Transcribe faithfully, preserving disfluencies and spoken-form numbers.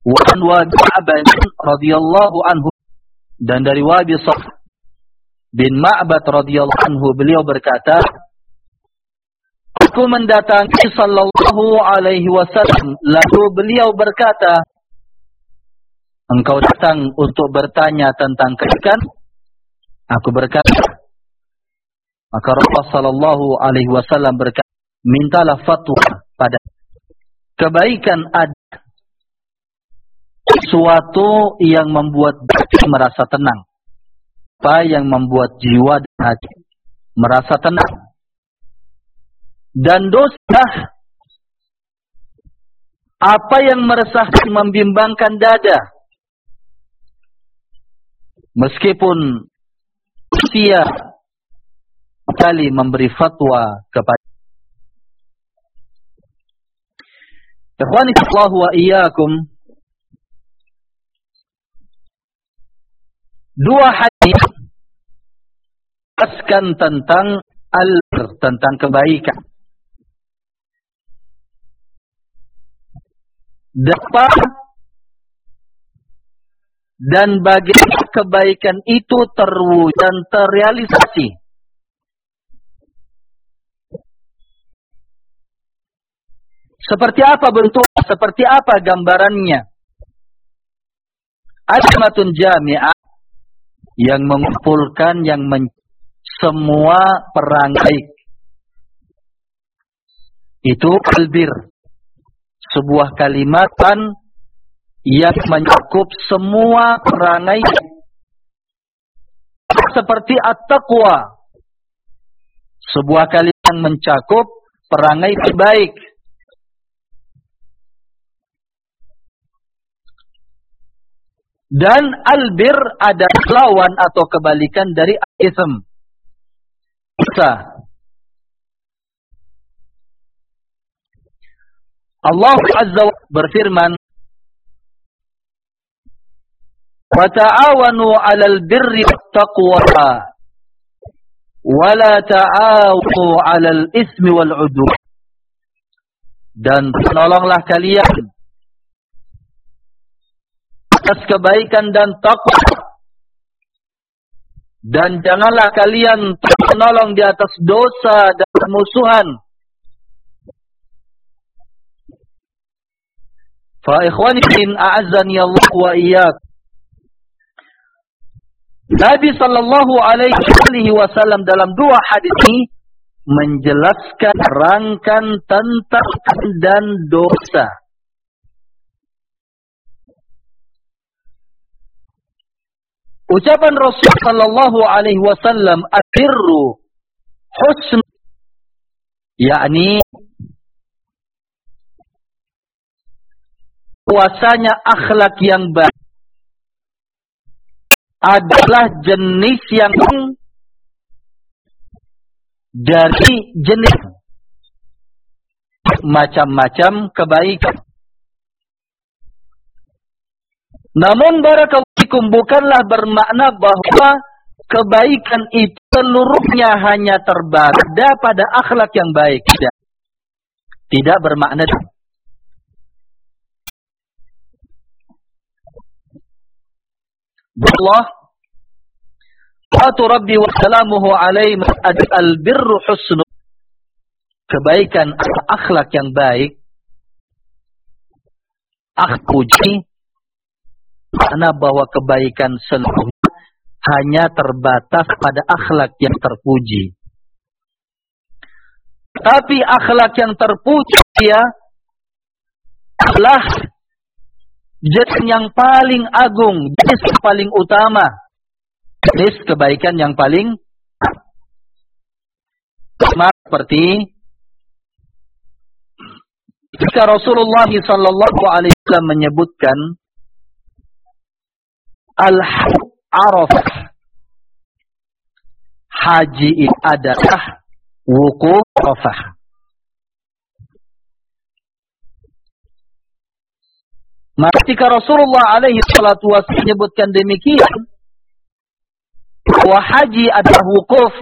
Wa an Wabi' radhiyallahu anhu, dan dari Wabi' bin Ma'bad radhiyallahu anhu, beliau berkata, aku mendatangi sallallahu alaihi wasallam, lalu beliau berkata, engkau datang untuk bertanya tentang kebaikan? Aku berkata, maka Rasulullah sallallahu alaihi wasallam berkata, mintalah fatwa pada kebaikan ada sesuatu yang membuat hati merasa tenang. Apa yang membuat jiwa dan hati merasa tenang. Dan dosa apa yang meresahkan, membimbangkan dada. Meskipun usia kali memberi fatwa kepada ikhwani fillah wa iyyakum, dua hadis menjelaskan tentang al-bir, tentang kebaikan. Dapat dan bagaimana kebaikan itu terwujud dan terrealisasi. Seperti apa bentuknya, seperti apa gambarannya. Azmatun jami'ah yang mengumpulkan yang men semua perangai. Itu albir. Sebuah kalimatan yang mencakup semua perangai. Seperti at-taqwa. Sebuah kalimat yang mencakup perangai baik. Dan albir adalah lawan atau kebalikan dari al-itsm. Bisa. Allah Azza wa Jalla berfirman, wa ta'awanu 'alal birri wattaqwa wa la ta'awanu 'alal ismi wal 'udwan. Dan tolonglah kalian atas kebaikan dan takwa, dan janganlah kalian menolong di atas dosa dan permusuhan. Fa ikhwani in a'azzani Allah wa iyyakum, Nabi sallallahu alaihi wasallam dalam dua hadis ini menjelaskan rangkan tentang dan dosa. Ucapan Rasul sallallahu alaihi wasallam, "Albirru husn", yakni puasanya akhlak yang baik adalah jenis yang dari jenis macam-macam kebaikan. Namun barakallahu fikum, bukanlah bermakna bahwa kebaikan itu seluruhnya hanya terbada pada akhlak yang baik. Tidak. Tidak bermakna itu. Allah Qatu Rabbi wa salamuhu alaihi al-birru husnu, kebaikan atau akhlak yang baik, akh puji, karena bahwa kebaikan seluruhnya hanya terbatas pada akhlak yang terpuji. Tapi akhlak yang terpuji ya adalah jenis yang paling agung, jenis yang paling utama, jenis kebaikan yang paling seperti ketika Rasulullah sallallahu alaihi wasallam menyebutkan al-hajj Arafah, haji itu adalah wukuf Arafah. Maka ketika Rasulullah alaihi salatu wasallam menyebutkan demikian, bahwa haji adalah wukuf